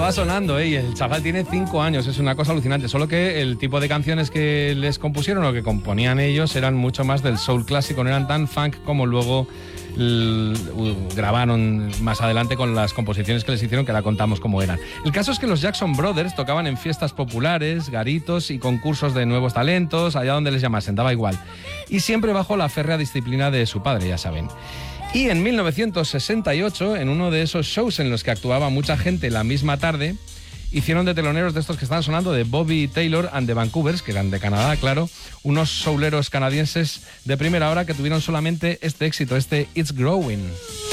estaba sonando, y el chaval tiene 5 años, es una cosa alucinante. Solo que el tipo de canciones que les compusieron o que componían ellos eran mucho más del soul clásico, no eran tan funk como luego grabaron más adelante con las composiciones que les hicieron, que ahora contamos cómo eran. El caso es que los Jackson Brothers tocaban en fiestas populares, garitos y concursos de nuevos talentos, allá donde les llamasen, daba igual. Y siempre bajo la férrea disciplina de su padre, ya saben. Y en 1968, en uno de esos shows en los que actuaba mucha gente la misma tarde, hicieron de teloneros de estos que están sonando, de Bobby Taylor and the Vancouvers, que eran de Canadá, claro, unos souleros canadienses de primera hora que tuvieron solamente este éxito, este It's Growing.